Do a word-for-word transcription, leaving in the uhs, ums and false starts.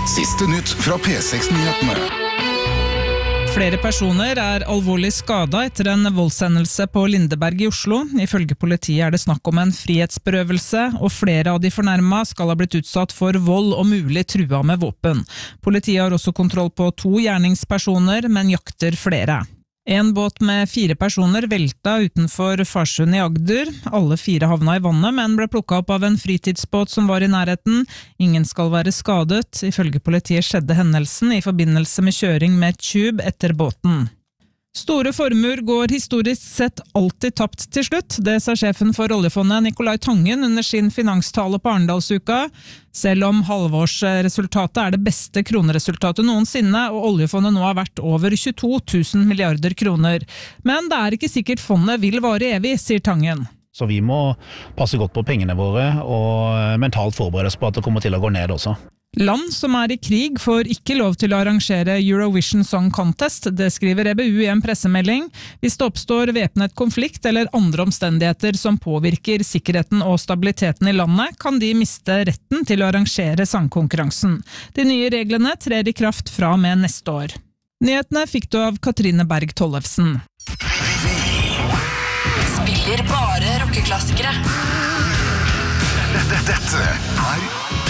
Siste nytt fra P seks-nyhetene. Flere personer er alvorlig skadet etter en voldshendelse på Lindeberg i Oslo. Ifølge politiet er det snakk om en frihetsberøvelse, og flere av de fornærmede skal ha blitt utsatt for vold og mulig trua med våpen. Politiet har også kontroll på to gjerningspersoner, men jakter flere. En båt med fire personer velta utenfor Farsund i Agder. Alle fire havna i vannet, men ble plukket opp av en fritidsbåt som var i nærheten. Ingen skal være skadet. Ifølge politiet skjedde hendelsen i forbindelse med kjøring med tube etter båten. Store formuer går historisk sett alltid tapt til slutt. Det sa sjefen for oljefondet Nicolai Tangen under sin finanstale på Arendalsuka. Selv om halvårsresultatet er det beste kroneresultatet noensinne, og oljefondet nå har vært over tjueto tusen milliarder kroner. Men det er ikke sikkert fondet vil vare evig, sier Tangen. Så vi må passe godt på pengene våre og mentalt forberede oss på at det kommer til å gå ned også. Land som er i krig får ikke lov til å arrangere Eurovision Song Contest, det skriver E B U i en pressemelding. Hvis det oppstår væpnet konflikt eller andre omstendigheter som påvirker sikkerheten og stabiliteten i landet, kan de miste retten til å arrangere sangkonkurransen. De nye reglene trer i kraft fra og med neste år. Nyhetene fikk du av Katrine Berg Tollefsen. Spiller bare rockeklassikere. Dette er